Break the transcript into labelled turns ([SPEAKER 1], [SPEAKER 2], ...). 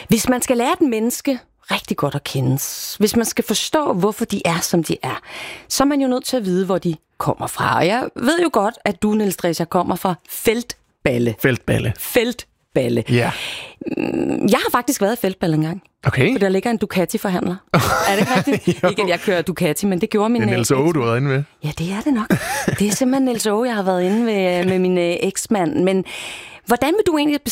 [SPEAKER 1] Hvis man skal lære et menneske rigtig godt at kende, hvis man skal forstå, hvorfor de er, som de er, så er man jo nødt til at vide, hvor de kommer fra. Og jeg ved jo godt, at du, Niels Drescher, kommer fra Feltballe. Feltballe.
[SPEAKER 2] Ja.
[SPEAKER 1] Jeg har faktisk været i Feltballe engang.
[SPEAKER 2] Okay.
[SPEAKER 1] For der ligger en Ducati-forhandler. Er det ikke rigtigt? Ikke, at jeg kører Ducati, men det gjorde min...
[SPEAKER 2] Det er Niels Åge, du har været inde med.
[SPEAKER 1] Ja, det er det nok. Det er simpelthen Niels Åge, jeg har været inde med min eksmand. Men hvordan vil du egentlig